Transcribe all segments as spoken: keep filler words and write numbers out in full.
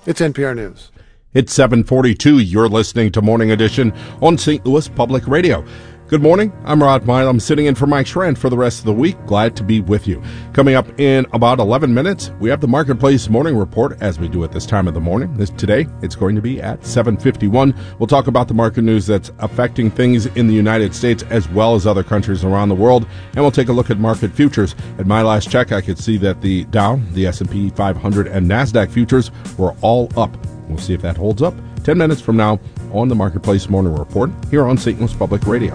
It's N P R News. It's seven forty-two. You're listening to Morning Edition on Saint Louis Public Radio. Good morning. I'm Rod Mile. I'm sitting in for Mike Schrand for the rest of the week. Glad to be with you. Coming up in about eleven minutes, we have the Marketplace Morning Report, as we do at this time of the morning. This today, it's going to be at seven fifty-one. We'll talk about the market news that's affecting things in the United States as well as other countries around the world, and we'll take a look at market futures. At my last check, I could see that the Dow, the S and P five hundred, and NASDAQ futures were all up. We'll see if that holds up ten minutes from now on the Marketplace Morning Report here on Saint Louis Public Radio.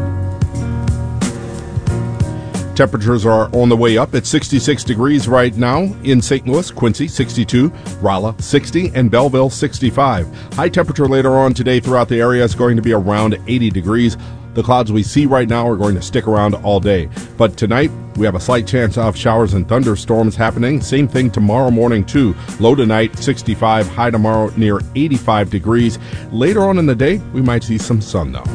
Temperatures are on the way up at sixty-six degrees right now in Saint Louis, Quincy sixty-two, Rolla sixty, and Belleville sixty-five. High temperature later on today throughout the area is going to be around eighty degrees. The clouds we see right now are going to stick around all day. But tonight, we have a slight chance of showers and thunderstorms happening. Same thing tomorrow morning, too. Low tonight, sixty-five. High tomorrow, near eighty-five degrees. Later on in the day, we might see some sun, though.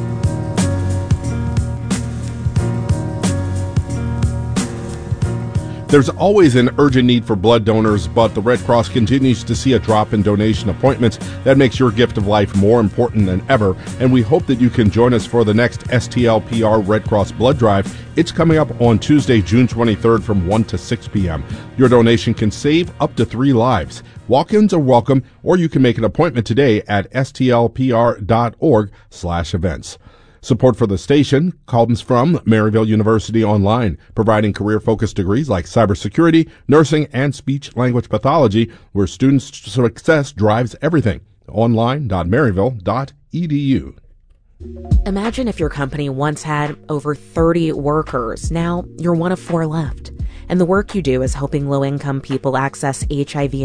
There's always an urgent need for blood donors, but the Red Cross continues to see a drop in donation appointments. That makes your gift of life more important than ever, and we hope that you can join us for the next S T L P R Red Cross Blood Drive. It's coming up on Tuesday, June twenty-third from one to six p.m. Your donation can save up to three lives. Walk-ins are welcome, or you can make an appointment today at stlpr.org slash events. Support for the station comes from Maryville University Online, providing career-focused degrees like cybersecurity, nursing, and speech-language pathology, where students' success drives everything. online dot maryville dot e d u. Imagine if your company once had over thirty workers. Now you're one of four left. And the work you do is helping low-income people access H I V